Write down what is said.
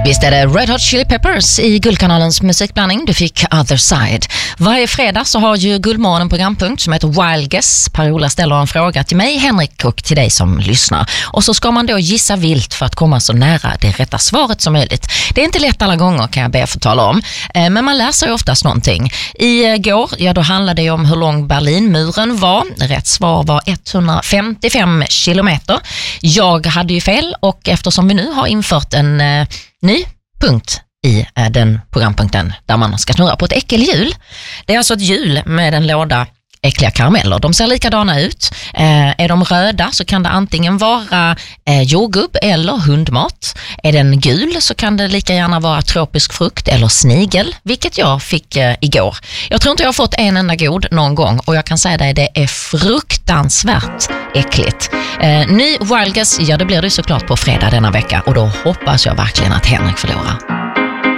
Visst är det Red Hot Chili Peppers i Guldkanalens musikblandning. Du fick Other Side. Varje fredag så har ju Guldmorgon en programpunkt som heter Wild Guess. Per-Ola ställer en fråga till mig, Henrik, och till dig som lyssnar. Och så ska man då gissa vilt för att komma så nära det rätta svaret som möjligt. Det är inte lätt alla gånger, kan jag be få tala om. Men man läser ju oftast någonting. Igår, ja, då handlade det om hur lång Berlinmuren var. Rätt svar var 155 kilometer. Jag hade ju fel, och eftersom vi nu har infört en ny punkt i den programpunkten där man ska snurra på ett äckelhjul. Det är alltså ett hjul med en låda äckliga karameller. De ser likadana ut. Är de röda så kan det antingen vara jordgubb eller hundmat. Är den gul så kan det lika gärna vara tropisk frukt eller snigel, vilket jag fick igår. Jag tror inte jag har fått en enda god någon gång, och jag kan säga dig, det är fruktansvärt äckligt. Ny Wild Guess, ja, det blir det såklart på fredag denna vecka, och då hoppas jag verkligen att Henrik förlorar.